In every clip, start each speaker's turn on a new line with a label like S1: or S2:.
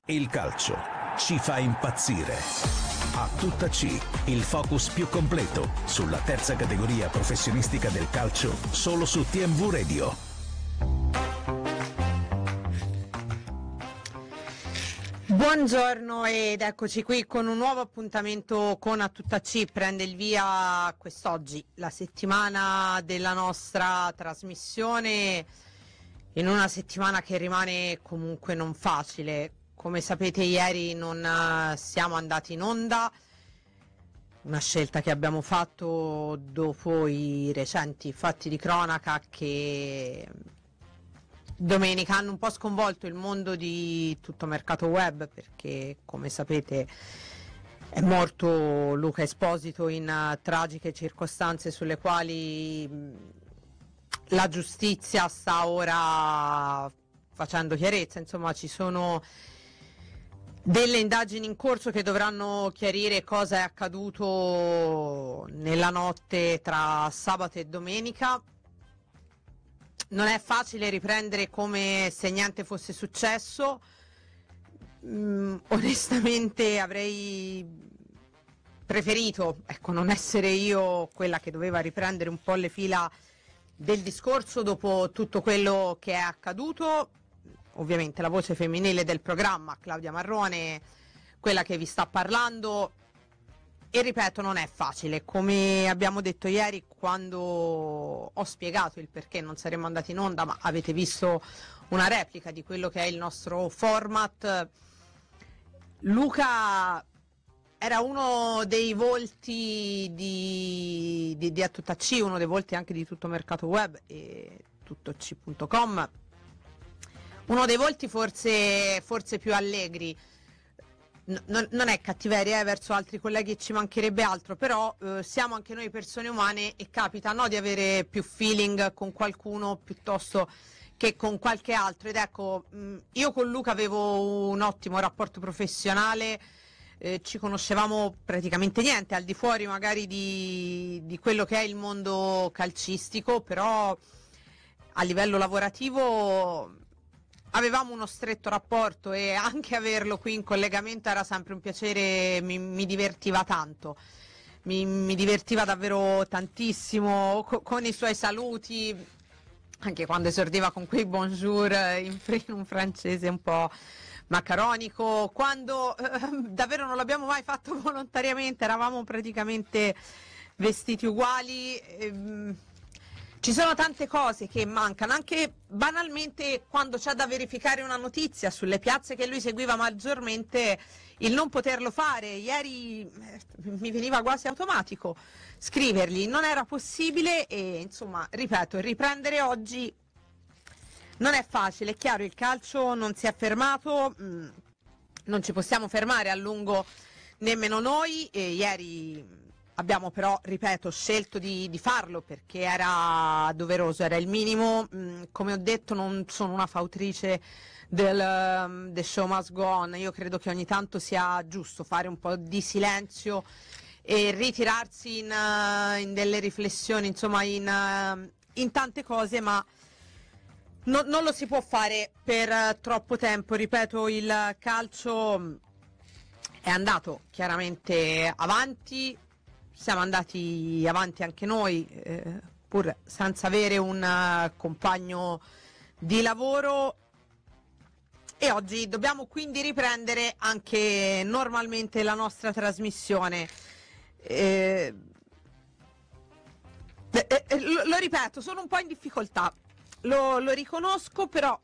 S1: Il calcio ci fa impazzire. A tutta C, il focus più completo sulla terza categoria professionistica del calcio, solo su TMV Radio.
S2: Buongiorno ed eccoci qui con un nuovo appuntamento con A tutta C. Prende il via quest'oggi la settimana della nostra trasmissione, in una settimana che rimane comunque non facile. Come sapete, ieri non siamo andati in onda, una scelta che abbiamo fatto dopo i recenti fatti di cronaca che domenica hanno un po' sconvolto il mondo di tutto mercato web, perché come sapete è morto Luca Esposito in tragiche circostanze sulle quali la giustizia sta ora facendo chiarezza. Insomma, ci sono delle indagini in corso che dovranno chiarire cosa è accaduto nella notte tra sabato e domenica. Non è facile riprendere come se niente fosse successo. Onestamente avrei preferito, non essere io quella che doveva riprendere un po' le fila del discorso dopo tutto quello che è accaduto. Ovviamente la voce femminile del programma, Claudia Marrone, quella che vi sta parlando, e ripeto, non è facile. Come abbiamo detto ieri quando ho spiegato il perché non saremmo andati in onda, ma avete visto una replica di quello che è il nostro format, Luca era uno dei volti di A tutta C, uno dei volti anche di tutto mercato web e tuttoc.com, uno dei volti forse più allegri. Non è cattiveria verso altri colleghi, ci mancherebbe altro, però siamo anche noi persone umane e capita, no, di avere più feeling con qualcuno piuttosto che con qualche altro. Ed ecco, io con Luca avevo un ottimo rapporto professionale, ci conoscevamo praticamente niente al di fuori magari di quello che è il mondo calcistico, però a livello lavorativo avevamo uno stretto rapporto e anche averlo qui in collegamento era sempre un piacere. Mi divertiva tanto, mi divertiva davvero tantissimo con i suoi saluti, anche quando esordiva con quei bonjour in un francese un po' macaronico, quando davvero non l'abbiamo mai fatto volontariamente, eravamo praticamente vestiti uguali. Ci sono tante cose che mancano, anche banalmente quando c'è da verificare una notizia sulle piazze che lui seguiva maggiormente, il non poterlo fare. Ieri mi veniva quasi automatico scrivergli, non era possibile e insomma, ripeto, riprendere oggi non è facile. È chiaro, il calcio non si è fermato, non ci possiamo fermare a lungo nemmeno noi, e ieri abbiamo però, ripeto, scelto di farlo perché era doveroso, era il minimo. Come ho detto, non sono una fautrice del The Show Must Go On. Io credo che ogni tanto sia giusto fare un po' di silenzio e ritirarsi in delle riflessioni, insomma in tante cose, ma non lo si può fare per troppo tempo. Ripeto, il calcio è andato chiaramente avanti, siamo andati avanti anche noi, pur senza avere un compagno di lavoro, e oggi dobbiamo quindi riprendere anche normalmente la nostra trasmissione. Lo ripeto, sono un po' in difficoltà, lo riconosco, però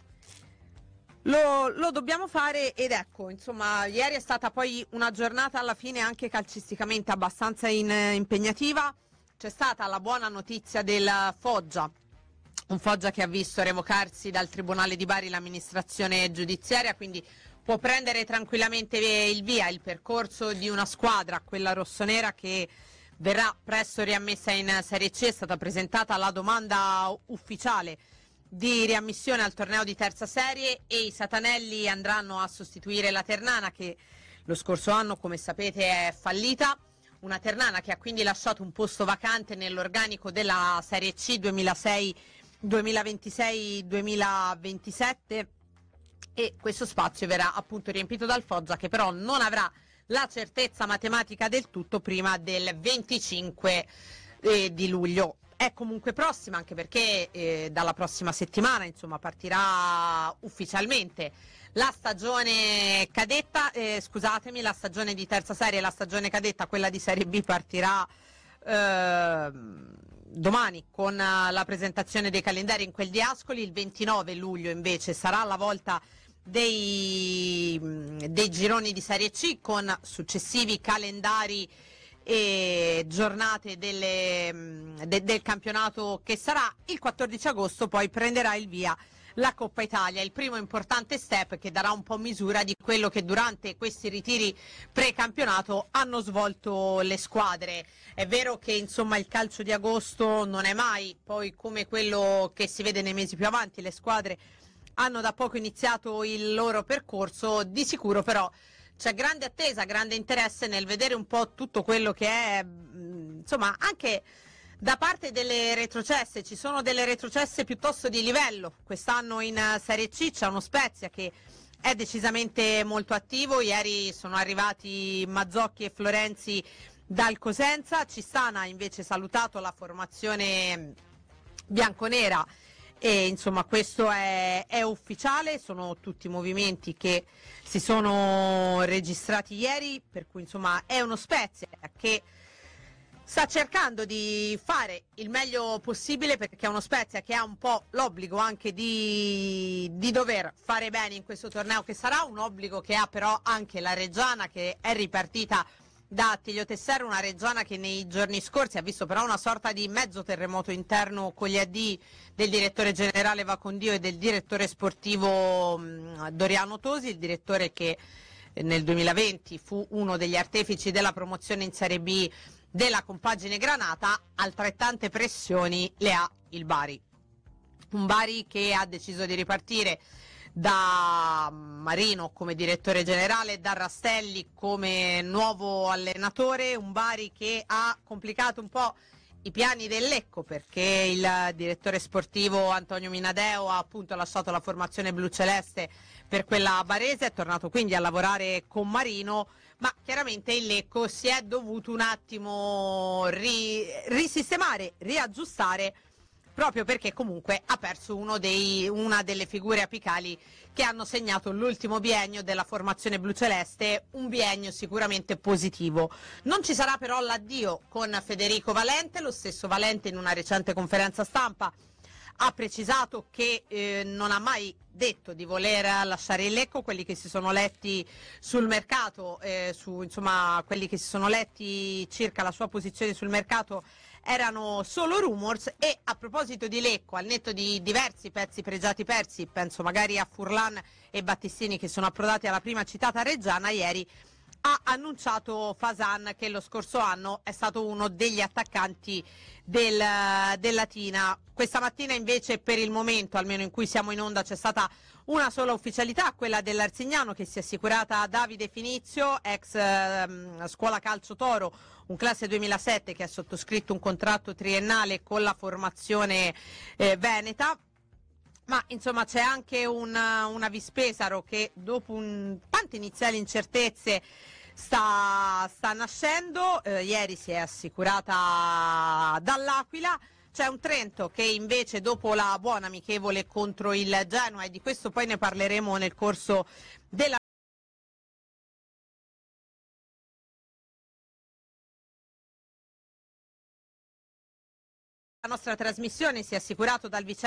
S2: lo dobbiamo fare. Ed ecco, insomma, ieri è stata poi una giornata alla fine anche calcisticamente abbastanza impegnativa. C'è stata la buona notizia del Foggia, un Foggia che ha visto revocarsi dal Tribunale di Bari l'amministrazione giudiziaria, quindi può prendere tranquillamente il via il percorso di una squadra, quella rossonera, che verrà presto riammessa in Serie C. È stata presentata la domanda ufficiale di riammissione al torneo di terza serie e i satanelli andranno a sostituire la Ternana, che lo scorso anno, come sapete, è fallita. Una Ternana che ha quindi lasciato un posto vacante nell'organico della Serie C 2026-2027, e questo spazio verrà appunto riempito dal Foggia, che però non avrà la certezza matematica del tutto prima del 25 di luglio. È comunque prossima, anche perché dalla prossima settimana insomma partirà ufficialmente la stagione cadetta, la stagione di terza serie, la stagione cadetta, quella di Serie B partirà domani con la presentazione dei calendari in quel di Ascoli. Il 29 luglio invece sarà la volta dei gironi di Serie C, con successivi calendari e giornate del campionato che sarà. Il 14 agosto poi prenderà il via la Coppa Italia, il primo importante step che darà un po' misura di quello che durante questi ritiri pre-campionato hanno svolto le squadre. È vero che insomma il calcio di agosto non è mai poi come quello che si vede nei mesi più avanti, le squadre hanno da poco iniziato il loro percorso, di sicuro però c'è grande attesa, grande interesse nel vedere un po' tutto quello che è, insomma, anche da parte delle retrocesse. Ci sono delle retrocesse piuttosto di livello. Quest'anno in Serie C c'è uno Spezia che è decisamente molto attivo. Ieri sono arrivati Mazzocchi e Florenzi dal Cosenza. Cistana invece salutato la formazione bianconera e insomma questo è ufficiale. Sono tutti movimenti che si sono registrati ieri, per cui insomma è uno Spezia che sta cercando di fare il meglio possibile, perché è uno Spezia che ha un po' l'obbligo anche di dover fare bene in questo torneo, che sarà un obbligo che ha però anche la Reggiana, che è ripartita da Attilio Tessero, una Reggiana che nei giorni scorsi ha visto però una sorta di mezzo terremoto interno con gli addii del direttore generale Vacondio e del direttore sportivo Doriano Tosi, il direttore che nel 2020 fu uno degli artefici della promozione in Serie B della compagine granata. Altrettante pressioni le ha il Bari, un Bari che ha deciso di ripartire da Marino come direttore generale, da Rastelli come nuovo allenatore, un Bari che ha complicato un po' i piani del Lecco, perché il direttore sportivo Antonio Minadeo ha appunto lasciato la formazione bluceleste per quella barese, è tornato quindi a lavorare con Marino, ma chiaramente il Lecco si è dovuto un attimo risistemare, riaggiustare, proprio perché comunque ha perso una delle figure apicali che hanno segnato l'ultimo biennio della formazione bluceleste, un biennio sicuramente positivo. Non ci sarà però l'addio con Federico Valente. Lo stesso Valente in una recente conferenza stampa ha precisato che non ha mai detto di voler lasciare il Lecco. Quelli che si sono letti sul mercato, quelli che si sono letti circa la sua posizione sul mercato erano solo rumors. E a proposito di Lecco, al netto di diversi pezzi pregiati persi, penso magari a Furlan e Battistini che sono approdati alla prima citata Reggiana, ieri ha annunciato Fasan che lo scorso anno è stato uno degli attaccanti del Latina. Questa mattina invece, per il momento, almeno in cui siamo in onda, c'è stata una sola ufficialità, quella dell'Arzignano, che si è assicurata Davide Finizio, ex Scuola Calcio Toro, un classe 2007 che ha sottoscritto un contratto triennale con la formazione veneta. Ma insomma c'è anche una Vispesaro che dopo tante iniziali incertezze sta nascendo. Ieri si è assicurata dall'Aquila. C'è un Trento che invece dopo la buona amichevole contro il Genoa, e di questo poi ne parleremo nel corso della nostra trasmissione, si è assicurato dal Vicenza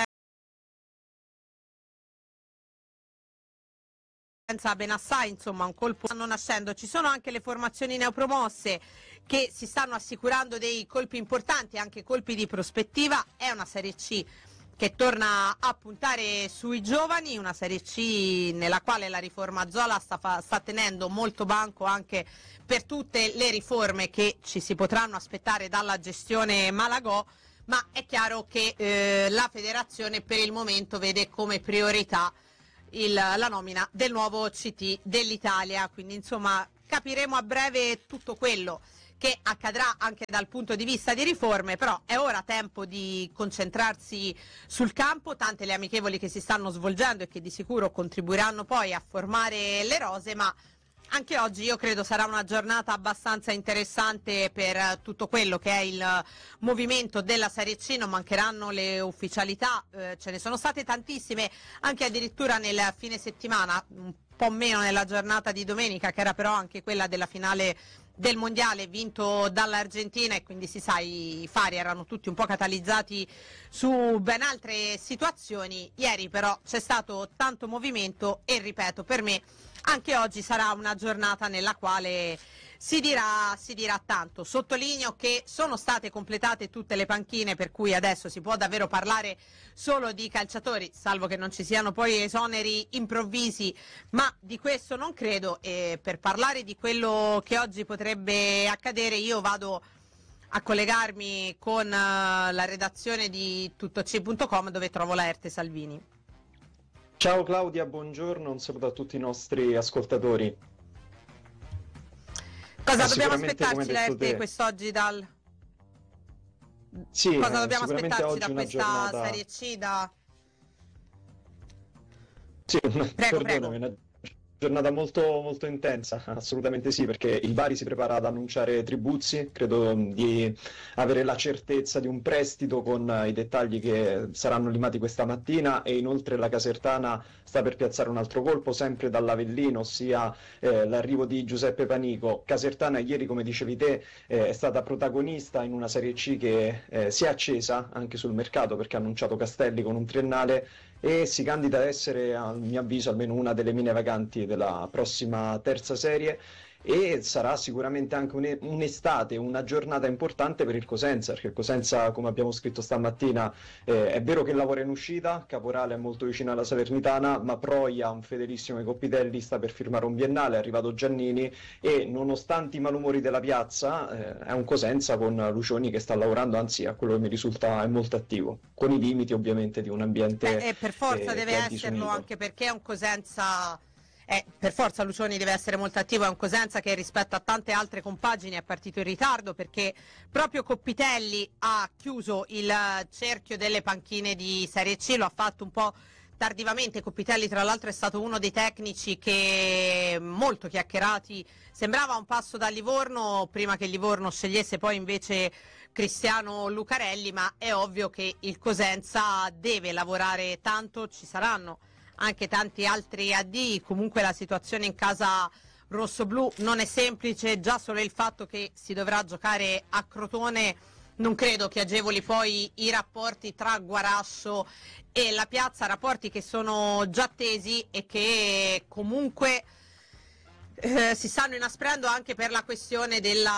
S2: Benassai, insomma un colpo stanno nascendo. Ci sono anche le formazioni neopromosse che si stanno assicurando dei colpi importanti, anche colpi di prospettiva. È una Serie C che torna a puntare sui giovani, una Serie C nella quale la riforma Zola sta tenendo molto banco anche per tutte le riforme che ci si potranno aspettare dalla gestione Malagò, ma è chiaro che la federazione per il momento vede come priorità la nomina del nuovo CT dell'Italia. Quindi insomma capiremo a breve tutto quello che accadrà anche dal punto di vista di riforme, però è ora tempo di concentrarsi sul campo, tante le amichevoli che si stanno svolgendo e che di sicuro contribuiranno poi a formare le rose, ma anche oggi io credo sarà una giornata abbastanza interessante per tutto quello che è il movimento della Serie C. Non mancheranno le ufficialità, ce ne sono state tantissime anche addirittura nel fine settimana, un po' meno nella giornata di domenica, che era però anche quella della finale del mondiale vinto dall'Argentina, e quindi si sa, i fari erano tutti un po' catalizzati su ben altre situazioni. Ieri però c'è stato tanto movimento e ripeto, per me anche oggi sarà una giornata nella quale si dirà tanto. Sottolineo che sono state completate tutte le panchine, per cui adesso si può davvero parlare solo di calciatori, salvo che non ci siano poi esoneri improvvisi, ma di questo non credo. E per parlare di quello che oggi potrebbe accadere io vado a collegarmi con la redazione di tuttoc.com, dove trovo Laerte Salvini.
S3: Ciao Claudia, buongiorno, un saluto a tutti i nostri ascoltatori.
S2: Cosa dobbiamo aspettarci, Laerte, quest'oggi dal...
S3: Sì,
S2: cosa dobbiamo aspettarci da questa
S3: giornata...
S2: Serie C?
S3: Sì,
S2: Prego.
S3: Una giornata molto intensa, assolutamente sì, perché il Bari si prepara ad annunciare Tribuzzi, credo di avere la certezza di un prestito con i dettagli che saranno limati questa mattina, e inoltre la Casertana sta per piazzare un altro colpo sempre dall'Avellino, ossia l'arrivo di Giuseppe Panico. Casertana ieri, come dicevi te, è stata protagonista in una Serie C che si è accesa anche sul mercato, perché ha annunciato Castelli con un triennale e si candida ad essere, a mio avviso, almeno una delle mine vaganti della prossima terza serie, e sarà sicuramente anche un'estate, una giornata importante per il Cosenza, perché il Cosenza, come abbiamo scritto stamattina, è vero che lavora in uscita, Caporale è molto vicino alla Salernitana, ma Proia, un fedelissimo ai Coppitelli, sta per firmare un biennale, è arrivato Giannini, e nonostante i malumori della piazza è un Cosenza con Lucioni che sta lavorando, anzi a quello che mi risulta è molto attivo, con i limiti ovviamente di un ambiente
S2: per forza deve esserlo,
S3: disunito.
S2: anche perché è un Cosenza... per forza Lucioni deve essere molto attivo, è un Cosenza che rispetto a tante altre compagini è partito in ritardo, perché proprio Coppitelli ha chiuso il cerchio delle panchine di Serie C, lo ha fatto un po' tardivamente. Coppitelli tra l'altro è stato uno dei tecnici che molto chiacchierati, sembrava un passo da Livorno, prima che Livorno scegliesse poi invece Cristiano Lucarelli, ma è ovvio che il Cosenza deve lavorare tanto, ci saranno anche tanti altri addii. Comunque la situazione in casa rossoblù non è semplice, già solo il fatto che si dovrà giocare a Crotone non credo che agevoli poi i rapporti tra Guarascio e la piazza, rapporti che sono già tesi e che comunque si stanno inasprendo anche per la questione della